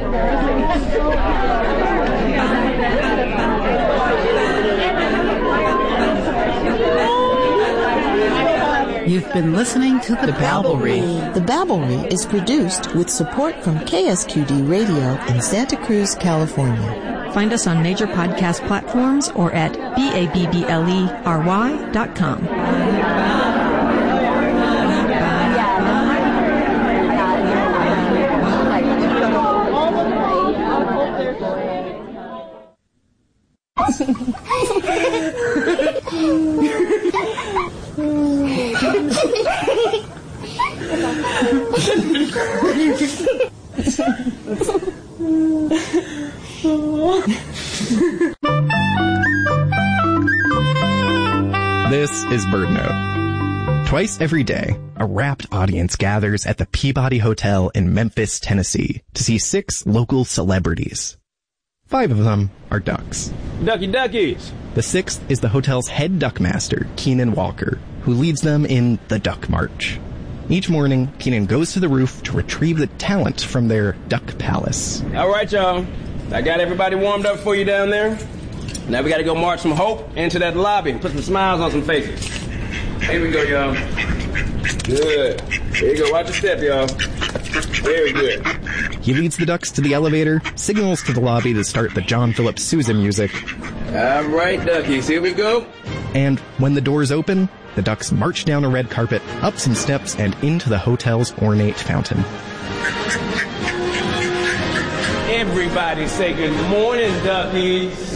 You've been listening to The Babblery. The Babblery is produced with support from KSQD Radio in Santa Cruz, California. Find us on major podcast platforms or at babblery.com. This is BirdNote. Twice every day, a rapt audience gathers at the Peabody Hotel in Memphis, Tennessee to see 6 local celebrities. 5 of them are ducks. Ducky duckies! The 6th is the hotel's head duckmaster, Keenan Walker, who leads them in the Duck March. Each morning, Keenan goes to the roof to retrieve the talent from their duck palace. All right, y'all. I got everybody warmed up for you down there. Now we got to go march some hope into that lobby and put some smiles on some faces. Here we go, y'all. Good. Here you go. Watch your step, y'all. Very good. He leads the ducks to the elevator, signals to the lobby to start the John Philip Sousa music. All right, duckies. Here we go. And when the doors open, the ducks march down a red carpet, up some steps, and into the hotel's ornate fountain. Everybody say good morning, duckies.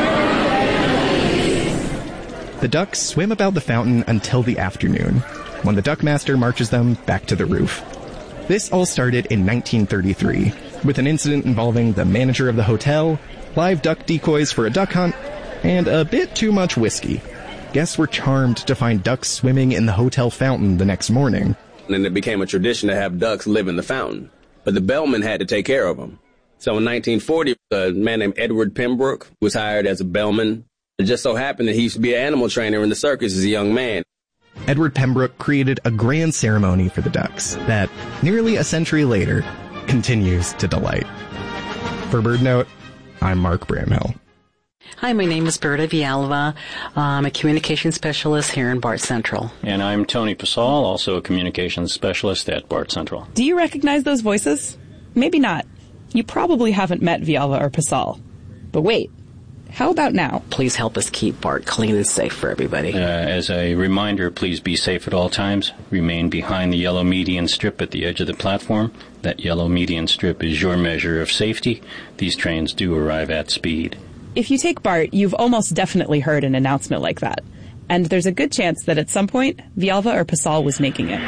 The ducks swim about the fountain until the afternoon, when the duckmaster marches them back to the roof. This all started in 1933, with an incident involving the manager of the hotel, live duck decoys for a duck hunt, and a bit too much whiskey. Guests were charmed to find ducks swimming in the hotel fountain the next morning. And then it became a tradition to have ducks live in the fountain. But the bellman had to take care of them. So in 1940, a man named Edward Pembroke was hired as a bellman. It just so happened that he used to be an animal trainer in the circus as a young man. Edward Pembroke created a grand ceremony for the ducks that, nearly a century later, continues to delight. For BirdNote, I'm Mark Bramhill. Hi, my name is Berta Villalba. I'm a communications specialist here in BART Central. And I'm Tony Pasal, also a communications specialist at BART Central. Do you recognize those voices? Maybe not. You probably haven't met Villalba or Pasal. But wait, how about now? Please help us keep BART clean and safe for everybody. As a reminder, please be safe at all times. Remain behind the yellow median strip at the edge of the platform. That yellow median strip is your measure of safety. These trains do arrive at speed. If you take BART, you've almost definitely heard an announcement like that. And there's a good chance that at some point, Villalba or Pasal was making it.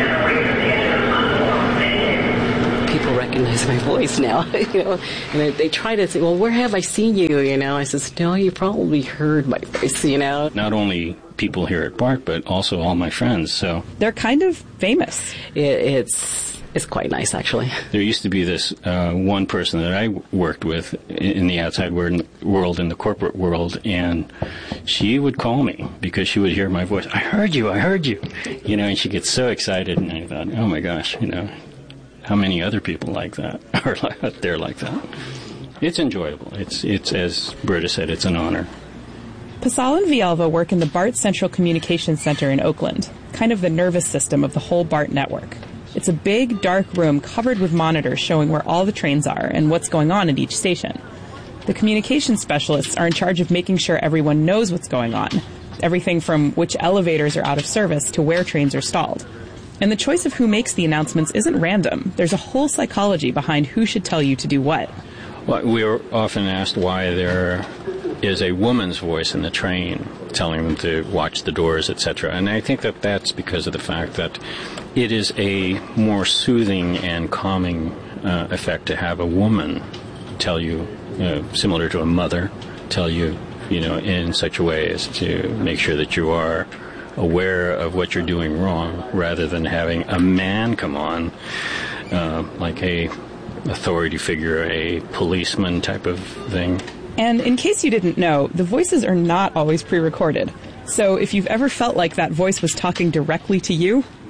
People recognize my voice now, and they try to say, well, where have I seen you, I says, no, you probably heard my voice, Not only people here at BART, but also all my friends, so. They're kind of famous. It's quite nice, actually. There used to be this one person that I worked with in the outside world, in the corporate world, and she would call me because she would hear my voice. I heard you, and she gets so excited, and I thought, oh my gosh, how many other people like that are out there like that? It's enjoyable. It's as Berta said, it's an honor. Pasal and Villalba work in the BART Central Communications Center in Oakland, kind of the nervous system of the whole BART network. It's a big, dark room covered with monitors showing where all the trains are and what's going on at each station. The communications specialists are in charge of making sure everyone knows what's going on, everything from which elevators are out of service to where trains are stalled. And the choice of who makes the announcements isn't random. There's a whole psychology behind who should tell you to do what. Well, we're often asked why there is a woman's voice in the train telling them to watch the doors, etc. And I think that that's because of the fact that it is a more soothing and calming effect to have a woman tell you, similar to a mother, tell you, in such a way as to make sure that you are aware of what you're doing wrong, rather than having a man come on, like a authority figure, a policeman type of thing. And in case you didn't know, the voices are not always pre-recorded. So if you've ever felt like that voice was talking directly to you,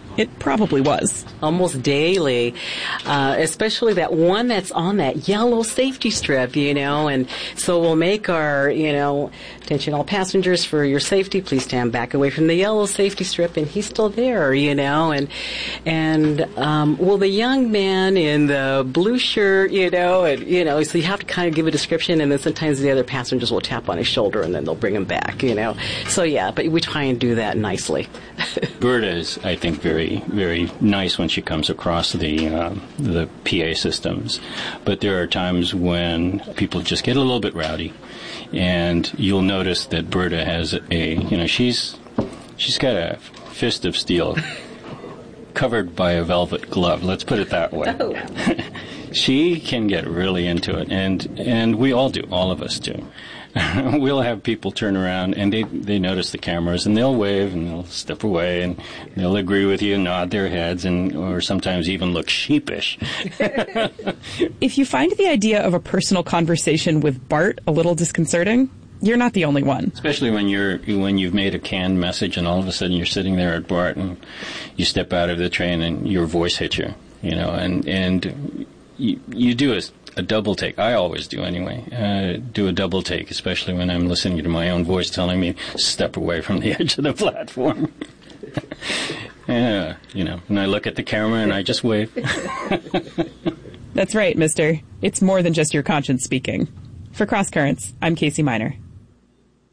It probably was. Almost daily, especially that one that's on that yellow safety strip, and so we'll make our, attention all passengers, for your safety, please stand back away from the yellow safety strip, and he's still there, and the young man in the blue shirt, so you have to kind of give a description, and then sometimes the other passengers will tap on his shoulder, and then they'll bring him back, So yeah, but we try and do that nicely. Berta is, I think, very, very nice when she comes across the PA systems. But there are times when people just get a little bit rowdy, and you'll notice that Berta has she's got a fist of steel covered by a velvet glove. Let's put it that way. Oh. She can get really into it, and we all do. All of us do. We'll have people turn around and they notice the cameras, and they'll wave and they'll step away and they'll agree with you, nod their heads, or sometimes even look sheepish. If you find the idea of a personal conversation with Bart a little disconcerting, you're not the only one. Especially when you've made a canned message and all of a sudden you're sitting there at Bart and you step out of the train and your voice hits you, and you do a double take. I always do anyway. Do a double take, especially when I'm listening to my own voice telling me step away from the edge of the platform. And I look at the camera and I just wave. That's right, mister. It's more than just your conscience speaking. For Cross Currents, I'm Casey Miner.